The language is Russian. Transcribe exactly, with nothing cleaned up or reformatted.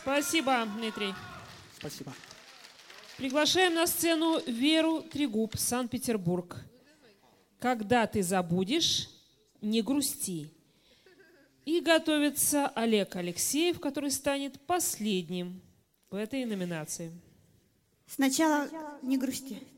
Спасибо, Дмитрий. Спасибо. Приглашаем на сцену Веру Трегуб, Санкт-Петербург. «Когда ты забудешь, не грусти». И готовится Олег Алексеев, который станет последним в этой номинации. Сначала не грусти.